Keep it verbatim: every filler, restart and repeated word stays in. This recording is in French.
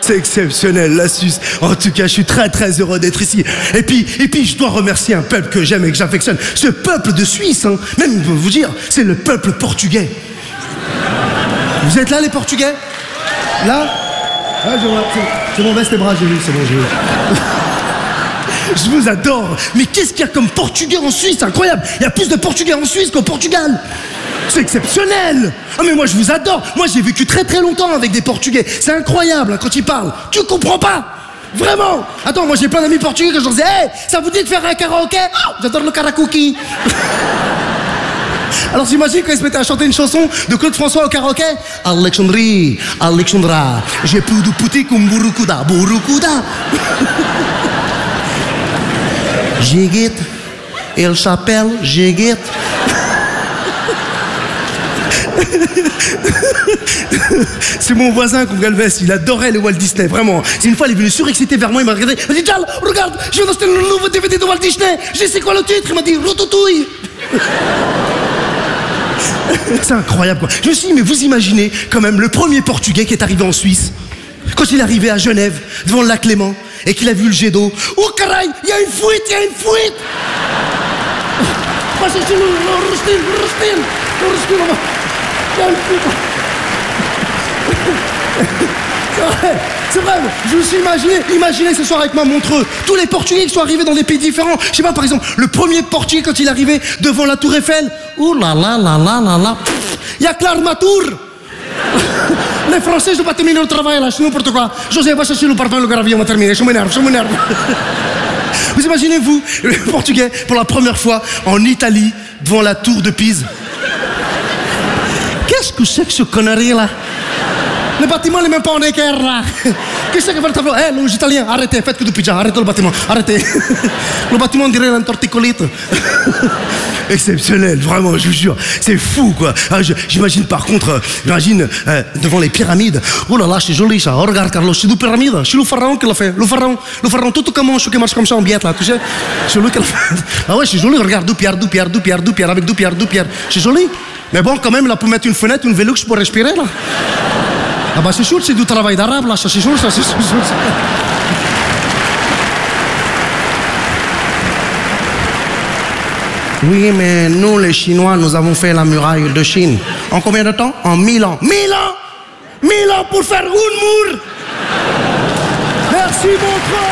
C'est exceptionnel, la Suisse. En tout cas, je suis très très heureux d'être ici. Et puis, et puis, je dois remercier un peuple que j'aime et que j'affectionne. Ce peuple de Suisse, hein, même, je peux vous dire, c'est le peuple portugais. Vous êtes là, les Portugais? Là? Ah, c'est mon veste-bras, j'ai vu, c'est bon, j'ai vu. Je vous adore. Mais qu'est-ce qu'il y a comme Portugais en Suisse? C'est incroyable. Il y a plus de Portugais en Suisse qu'au Portugal. C'est exceptionnel. Ah mais moi je vous adore. Moi j'ai vécu très très longtemps avec des Portugais. C'est incroyable hein, quand ils parlent. Tu comprends pas? Vraiment. Attends, moi j'ai plein d'amis portugais que je leur disais hey, ça vous dit de faire un karaoké? Oh, j'adore le karaoké. Alors j'imagine quand ils se mettaient à chanter une chanson de Claude François au karaoké. Alexandrie, Alexandra, j'ai plus de pouti comme Burukuda, Burukuda. Jiguette, elle s'appelle Jiguette. C'est mon voisin qu'on Galvez, il adorait le Walt Disney, vraiment. C'est une fois, il est venu surexcité vers moi, il m'a regardé. Il m'a dit, Jal, regarde, je viens d'acheter le nouveau D V D de Walt Disney. Je sais quoi le titre, il m'a dit, Routouille. C'est incroyable, quoi. Je me suis dit, mais vous imaginez quand même le premier Portugais qui est arrivé en Suisse, quand il est arrivé à Genève, devant le lac Léman, et qu'il a vu le jet d'eau. Oh, caray, il y a une fuite, il y a une fuite. Passez chez nous, Rustin, Rustin, Rustin, il y a une fuite. C'est vrai, c'est vrai, je me suis imaginé, imaginez ce soir avec ma Montreux, tous les Portugais qui sont arrivés dans des pays différents. Je sais pas, par exemple, le premier Portugais quand il est arrivé devant la Tour Eiffel, ouh là là là là là là, il y a que l'armature. Les Français, je ne vais pas terminer le travail là, c'est n'importe quoi. José, va chercher le parfum, le gravillon, on va terminer, je m'énerve, je m'énerve. Vous imaginez, vous, le Portugais, pour la première fois en Italie, devant la Tour de Pise. Qu'est-ce que c'est que ce connerie là? Le bâtiment n'est même pas en équerre là. Qu'est-ce que c'est que le tableau? Eh, les Italiens, arrêtez, faites que du pizza, arrêtez le bâtiment, arrêtez. Le bâtiment dirait un torticolite. Exceptionnel, vraiment, je vous jure, c'est fou quoi. Ah, je, j'imagine par contre, euh, j'imagine euh, devant les pyramides. Oh là là, c'est joli ça. Oh, regarde Carlos, c'est des pyramides. C'est le pharaon qui l'a fait. Le pharaon, le pharaon, tout comme un chou qui marche comme ça en biette là, tu sais. C'est lui qui l'a fait. Ah ouais, c'est joli. Regarde, deux pierres, deux pierres, deux pierres, deux pierres, avec deux pierres, deux pierres. C'est joli. Mais bon, quand même, là, pour mettre une fenêtre, une Velux pour respirer là. Ah bah c'est sûr, c'est du travail d'arabe là, ça c'est sûr, ça c'est sûr. Oui, mais nous les Chinois, nous avons fait la muraille de Chine. En combien de temps? En mille ans. Mille ans! Mille ans pour faire une mur! Merci mon frère!